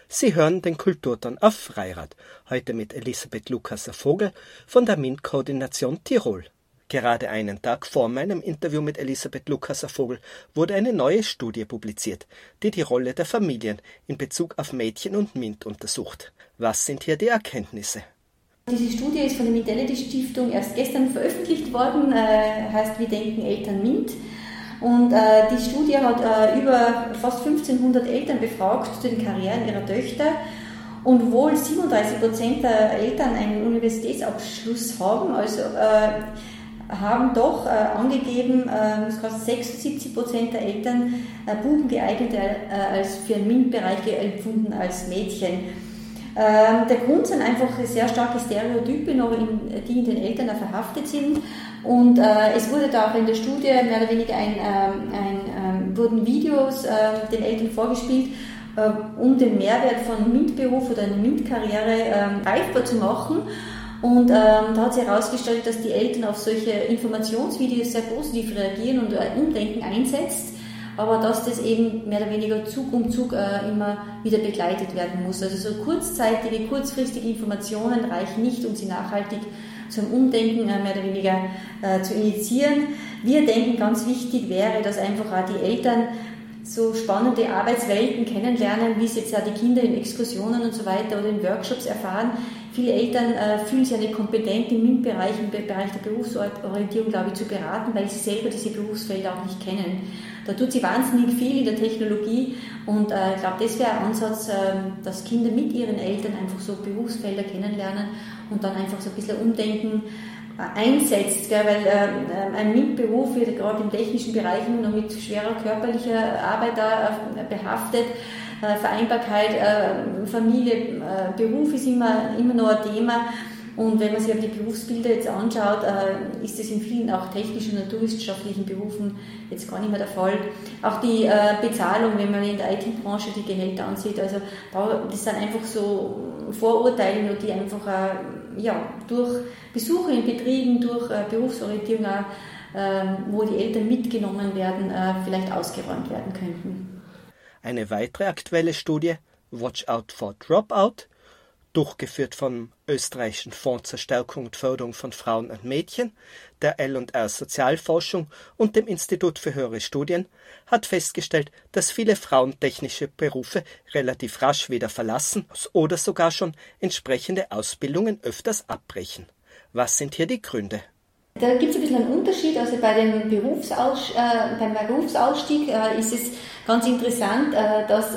Sie hören den Kulturton auf Freirad, heute mit Elisabeth Lukasser-Vogel von der MINT-Koordination Tirol. Gerade einen Tag vor meinem Interview mit Elisabeth Lukasser-Vogel wurde eine neue Studie publiziert, die die Rolle der Familien in Bezug auf Mädchen und MINT untersucht. Was sind hier die Erkenntnisse? Diese Studie ist von der MINT-Stiftung erst gestern veröffentlicht worden, heißt Wir denken Eltern MINT. Und die Studie hat über fast 1500 Eltern befragt zu den Karrieren ihrer Töchter. Und wohl 37% der Eltern einen Universitätsabschluss haben, also haben doch angegeben, 76% der Eltern Buben geeigneter als für den MINT-Bereich empfunden als Mädchen. Der Grund sind einfach sehr starke Stereotype, die in den Eltern verhaftet sind. Und es wurde da auch in der Studie mehr oder weniger wurden Videos den Eltern vorgespielt, um den Mehrwert von MINT-Beruf oder einer MINT-Karriere greifbar zu machen. Und da hat sich herausgestellt, dass die Eltern auf solche Informationsvideos sehr positiv reagieren und Umdenken einsetzt, aber dass das eben mehr oder weniger Zug um Zug immer wieder begleitet werden muss. Also so kurzzeitige, kurzfristige Informationen reichen nicht, um sie nachhaltig zum Umdenken mehr oder weniger zu initiieren. Wir denken, ganz wichtig wäre, dass einfach auch die Eltern so spannende Arbeitswelten kennenlernen, wie es jetzt ja die Kinder in Exkursionen und so weiter oder in Workshops erfahren. Viele Eltern fühlen sich ja nicht kompetent im MINT-Bereich, im Bereich der Berufsorientierung, glaube ich, zu beraten, weil sie selber diese Berufsfelder auch nicht kennen. Da tut sie wahnsinnig viel in der Technologie und ich glaube, das wäre ein Ansatz, dass Kinder mit ihren Eltern einfach so Berufsfelder kennenlernen und dann einfach so ein bisschen Umdenken einsetzt, weil ein MINT-Beruf wird gerade im technischen Bereich immer noch mit schwerer körperlicher Arbeit behaftet. Vereinbarkeit, Familie, Beruf ist immer noch ein Thema. Und wenn man sich die Berufsbilder jetzt anschaut, ist das in vielen auch technischen und naturwissenschaftlichen Berufen jetzt gar nicht mehr der Fall. Auch die Bezahlung, wenn man in der IT-Branche die Gehälter ansieht, also das sind einfach so Vorurteile, die einfach durch Besuche in Betrieben, durch Berufsorientierung, wo die Eltern mitgenommen werden, vielleicht ausgeräumt werden könnten. Eine weitere aktuelle Studie, Watch Out for Dropout, durchgeführt vom österreichischen Fonds zur Stärkung und Förderung von Frauen und Mädchen, der L&R Sozialforschung und dem Institut für höhere Studien, hat festgestellt, dass viele Frauen technische Berufe relativ rasch wieder verlassen oder sogar schon entsprechende Ausbildungen öfters abbrechen. Was sind hier die Gründe? Da gibt es ein bisschen einen Unterschied. Also beim Berufsausstieg ist es ganz interessant, dass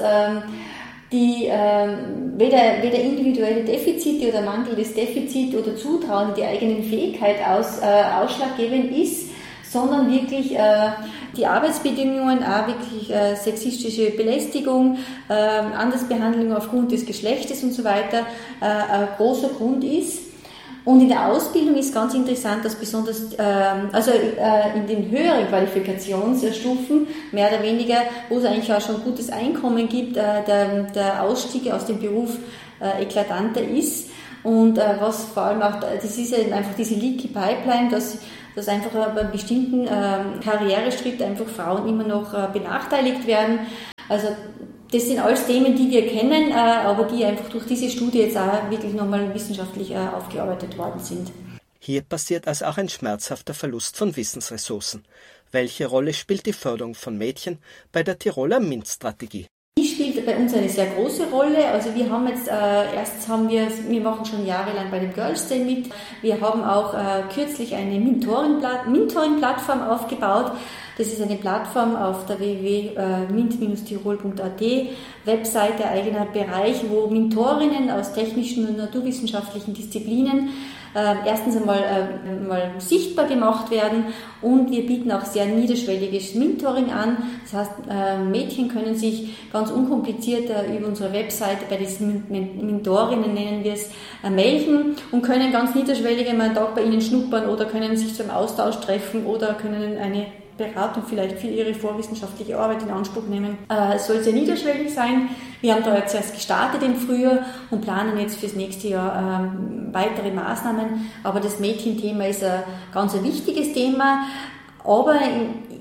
weder individuelle Defizite oder mangelndes Defizit oder Zutrauen die eigenen Fähigkeit ausschlaggebend ist, sondern wirklich die Arbeitsbedingungen, auch wirklich sexistische Belästigung, Andersbehandlung aufgrund des Geschlechtes und so weiter ein großer Grund ist. Und in der Ausbildung ist ganz interessant, dass besonders, in den höheren Qualifikationsstufen, mehr oder weniger, wo es eigentlich auch schon gutes Einkommen gibt, der Ausstieg aus dem Beruf eklatanter ist. Und was vor allem auch, das ist eben einfach diese Leaky Pipeline, dass einfach bei bestimmten Karriereschritt einfach Frauen immer noch benachteiligt werden. Also das sind alles Themen, die wir kennen, aber die einfach durch diese Studie jetzt auch wirklich nochmal wissenschaftlich aufgearbeitet worden sind. Hier passiert also auch ein schmerzhafter Verlust von Wissensressourcen. Welche Rolle spielt die Förderung von Mädchen bei der Tiroler MINT-Strategie? Die spielt bei uns eine sehr große Rolle. Also wir haben jetzt, wir machen schon jahrelang bei dem Girls Day mit. Wir haben auch kürzlich eine Mentoring-Plattform aufgebaut. Das ist eine Plattform auf der www.mint-tirol.at, Webseite, eigener Bereich, wo Mentorinnen aus technischen und naturwissenschaftlichen Disziplinen erstens einmal sichtbar gemacht werden und wir bieten auch sehr niederschwelliges Mentoring an. Das heißt, Mädchen können sich ganz unkompliziert über unsere Webseite bei diesen Mentorinnen, nennen wir es, melden und können ganz niederschwellig einmal einen Tag bei ihnen schnuppern oder können sich zum Austausch treffen oder können eine Beratung vielleicht für ihre vorwissenschaftliche Arbeit in Anspruch nehmen. Es soll sehr niederschwellig sein. Wir haben da jetzt erst gestartet im Frühjahr und planen jetzt fürs nächste Jahr weitere Maßnahmen. Aber das Mädchenthema ist ein ganz wichtiges Thema. Aber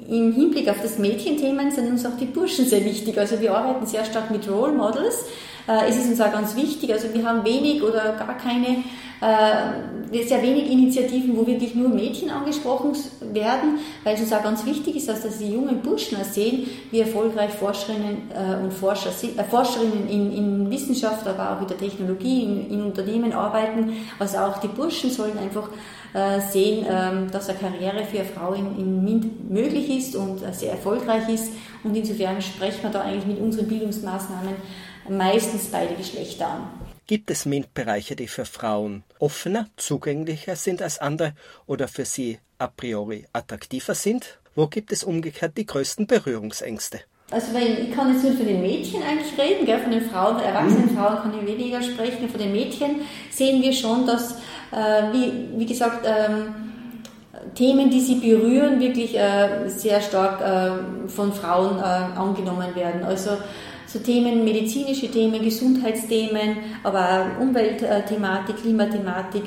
im Hinblick auf das Mädchenthema sind uns auch die Burschen sehr wichtig. Also wir arbeiten sehr stark mit Role Models. Es ist uns auch ganz wichtig, also wir haben wenig oder gar keine, sehr wenig Initiativen, wo wirklich nur Mädchen angesprochen werden, weil es uns auch ganz wichtig ist, dass die jungen Burschen auch sehen, wie erfolgreich Forscherinnen und Forscherinnen in Wissenschaft, aber auch in der Technologie, in Unternehmen arbeiten. Also auch die Burschen sollen einfach sehen, dass eine Karriere für eine Frau in MINT möglich ist und sehr erfolgreich ist. Und insofern sprechen wir da eigentlich mit unseren Bildungsmaßnahmen meistens beide Geschlechter an. Gibt es MINT-Bereiche, die für Frauen offener, zugänglicher sind als andere oder für sie a priori attraktiver sind? Wo gibt es umgekehrt die größten Berührungsängste? Also ich kann jetzt nur für den Mädchen eigentlich reden, gell? Von den Frauen, von erwachsenen Frauen kann ich weniger sprechen. Von den Mädchen sehen wir schon, dass, wie gesagt, Themen, die sie berühren, wirklich sehr stark von Frauen angenommen werden. Also so Themen, medizinische Themen, Gesundheitsthemen, aber auch Umweltthematik, Klimathematik,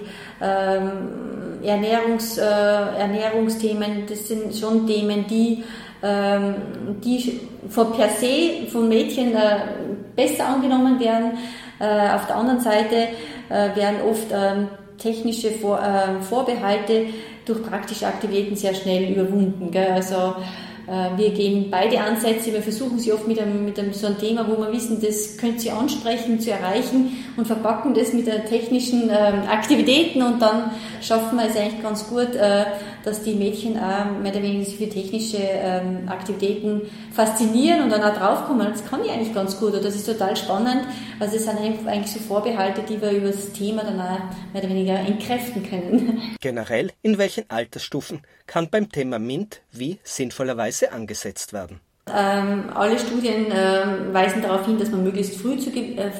Ernährungsthemen, das sind schon Themen, die von per se von Mädchen besser angenommen werden. Auf der anderen Seite werden oft technische Vorbehalte durch praktische Aktivitäten sehr schnell überwunden. Gell? Also wir gehen beide Ansätze, wir versuchen sie oft mit so einem Thema, wo wir wissen, das könnt ihr ansprechen, zu erreichen und verpacken das mit technischen Aktivitäten und dann schaffen wir es eigentlich ganz gut, dass die Mädchen auch mehr oder weniger sich für technische Aktivitäten faszinieren und dann auch draufkommen, das kann ich eigentlich ganz gut oder das ist total spannend. Also es sind eigentlich so Vorbehalte, die wir über das Thema dann auch mehr oder weniger entkräften können. Generell, in welchen Altersstufen kann beim Thema MINT wie sinnvollerweise angesetzt werden? Alle Studien weisen darauf hin, dass man möglichst früh zu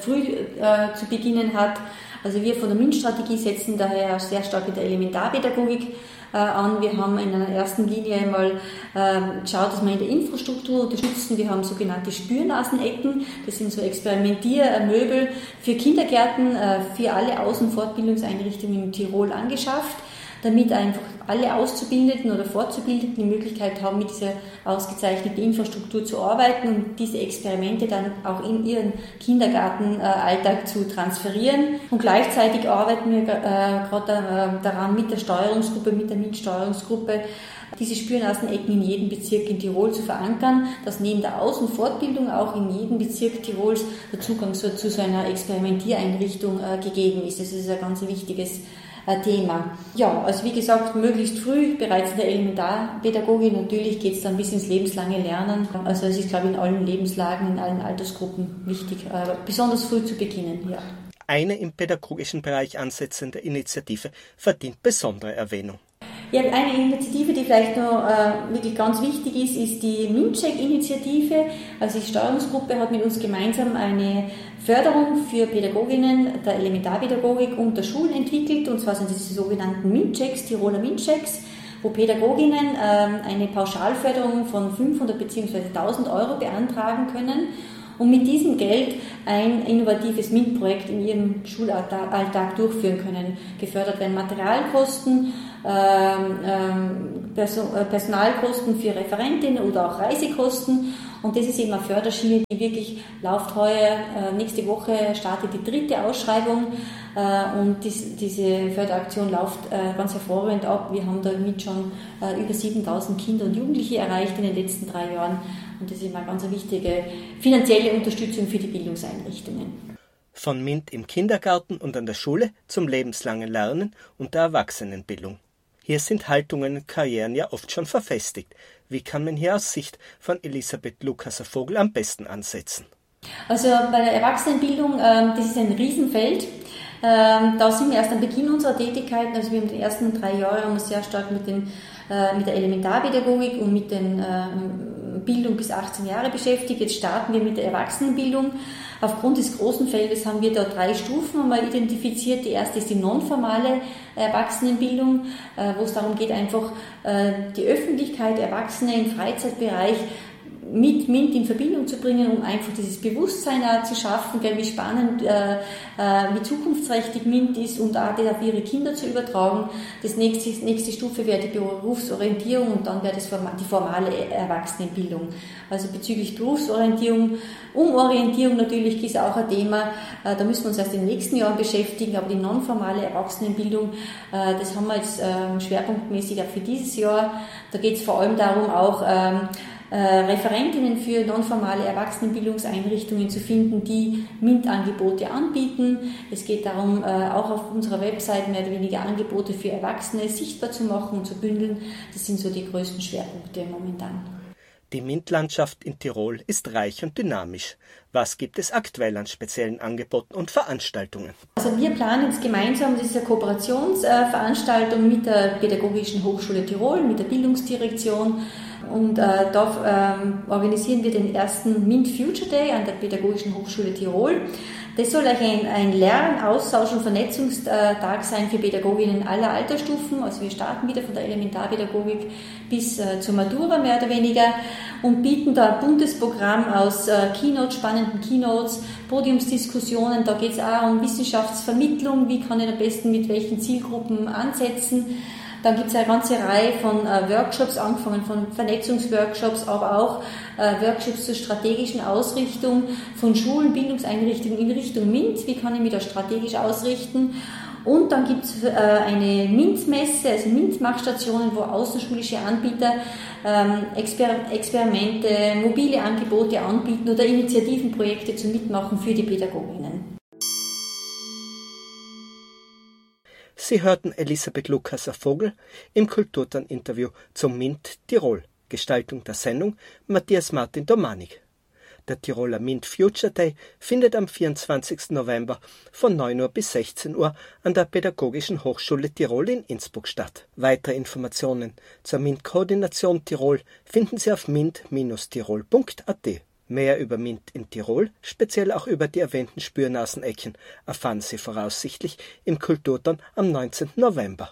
beginnen hat. Also wir von der MINT-Strategie setzen daher sehr stark mit der Elementarpädagogik an. Wir haben in einer ersten Linie einmal geschaut, dass wir in der Infrastruktur unterstützen. Wir haben sogenannte Spürnasenecken. Das sind so Experimentiermöbel für Kindergärten, für alle Außenfortbildungseinrichtungen in Tirol angeschafft, damit einfach alle Auszubildenden oder Fortzubildenden die Möglichkeit haben, mit dieser ausgezeichneten Infrastruktur zu arbeiten und diese Experimente dann auch in ihren Kindergartenalltag zu transferieren. Und gleichzeitig arbeiten wir gerade daran mit der Steuerungsgruppe, mit der MINT-Steuerungsgruppe, diese Spürnasenecken in jedem Bezirk in Tirol zu verankern, dass neben der Außenfortbildung auch in jedem Bezirk Tirols der Zugang zu so einer Experimentiereinrichtung gegeben ist. Das ist ein ganz wichtiges Thema. Ja, also wie gesagt, möglichst früh, bereits in der Elementarpädagogik, natürlich geht es dann bis ins lebenslange Lernen. Also es ist, glaube ich, in allen Lebenslagen, in allen Altersgruppen wichtig, besonders früh zu beginnen. Ja. Eine im pädagogischen Bereich ansetzende Initiative verdient besondere Erwähnung. Ja, eine Initiative, die vielleicht noch wirklich ganz wichtig ist die MINT-Check-Initiative. Also die Steuerungsgruppe hat mit uns gemeinsam eine Förderung für Pädagoginnen der Elementarpädagogik und der Schulen entwickelt. Und zwar sind diese sogenannten MINT-Checks, Tiroler MINT-Checks, wo Pädagoginnen eine Pauschalförderung von 500 bzw. 1.000 Euro beantragen können und mit diesem Geld ein innovatives MINT-Projekt in ihrem Schulalltag durchführen können. Gefördert werden Materialkosten, Personalkosten für Referentinnen oder auch Reisekosten. Und das ist eben eine Förderschiene, die wirklich läuft heuer. Nächste Woche startet die 3. Ausschreibung und diese Förderaktion läuft ganz hervorragend ab. Wir haben damit schon über 7.000 Kinder und Jugendliche erreicht in den letzten 3 Jahren. Und das ist immer eine ganz wichtige finanzielle Unterstützung für die Bildungseinrichtungen. Von MINT im Kindergarten und an der Schule zum lebenslangen Lernen und der Erwachsenenbildung. Hier sind Haltungen und Karrieren ja oft schon verfestigt. Wie kann man hier aus Sicht von Elisabeth Lukasser-Vogel am besten ansetzen? Also bei der Erwachsenenbildung, das ist ein Riesenfeld. Da sind wir erst am Beginn unserer Tätigkeiten. Also wir haben die ersten 3 Jahre uns sehr stark mit der Elementarpädagogik und mit den Bildung bis 18 Jahre beschäftigt. Jetzt starten wir mit der Erwachsenenbildung. Aufgrund des großen Feldes haben wir da 3 Stufen einmal identifiziert. Die erste ist die nonformale Erwachsenenbildung, wo es darum geht, einfach die Öffentlichkeit, Erwachsene im Freizeitbereich mit MINT in Verbindung zu bringen, um einfach dieses Bewusstsein zu schaffen, wie spannend, wie zukunftsträchtig MINT ist und auch das auf ihre Kinder zu übertragen. Das nächste Stufe wäre die Berufsorientierung und dann wäre das die formale Erwachsenenbildung. Also bezüglich Berufsorientierung, Umorientierung natürlich ist auch ein Thema, da müssen wir uns erst in den nächsten Jahren beschäftigen, aber die nonformale Erwachsenenbildung, das haben wir jetzt schwerpunktmäßig auch für dieses Jahr. Da geht es vor allem darum, auch Referentinnen für nonformale Erwachsenenbildungseinrichtungen zu finden, die MINT-Angebote anbieten. Es geht darum, auch auf unserer Website mehr oder weniger Angebote für Erwachsene sichtbar zu machen und zu bündeln. Das sind so die größten Schwerpunkte momentan. Die MINT-Landschaft in Tirol ist reich und dynamisch. Was gibt es aktuell an speziellen Angeboten und Veranstaltungen? Also wir planen jetzt gemeinsam diese Kooperationsveranstaltung mit der Pädagogischen Hochschule Tirol, mit der Bildungsdirektion. Und da organisieren wir den ersten MINT Future Day an der Pädagogischen Hochschule Tirol. Das soll ein Lern-, Austausch- und Vernetzungstag sein für Pädagoginnen aller Altersstufen. Also wir starten wieder von der Elementarpädagogik bis zur Matura mehr oder weniger und bieten da ein buntes Programm aus Keynotes, spannenden Keynotes, Podiumsdiskussionen. Da geht es auch um Wissenschaftsvermittlung, wie kann ich am besten mit welchen Zielgruppen ansetzen. Dann gibt es eine ganze Reihe von Workshops, angefangen von Vernetzungsworkshops, aber auch Workshops zur strategischen Ausrichtung von Schulen, Bildungseinrichtungen in Richtung MINT. Wie kann ich mich da strategisch ausrichten? Und dann gibt es eine MINT-Messe, also MINT-Machstationen, wo außerschulische Anbieter Experimente, mobile Angebote anbieten oder Initiativenprojekte zum Mitmachen für die Pädagoginnen. Sie hörten Elisabeth Lukasser-Vogel im Kulturton-Interview zum MINT Tirol. Gestaltung der Sendung Matthias Martin Domanik. Der Tiroler MINT Future Day findet am 24. November von 9 Uhr bis 16 Uhr an der Pädagogischen Hochschule Tirol in Innsbruck statt. Weitere Informationen zur MINT-Koordination Tirol finden Sie auf mint-tirol.at. Mehr über MINT in Tirol, speziell auch über die erwähnten Spürnasenecken, erfahren Sie voraussichtlich im Kulturton am 19. November.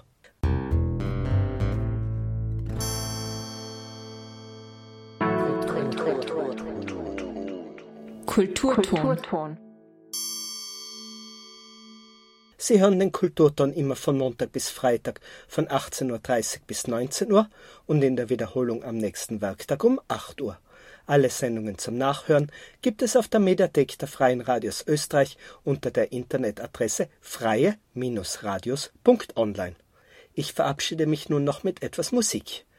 Kulturton. Sie hören den Kulturton immer von Montag bis Freitag von 18.30 Uhr bis 19 Uhr und in der Wiederholung am nächsten Werktag um 8 Uhr. Alle Sendungen zum Nachhören gibt es auf der Mediathek der Freien Radios Österreich unter der Internetadresse freie-radios.online. Ich verabschiede mich nun noch mit etwas Musik.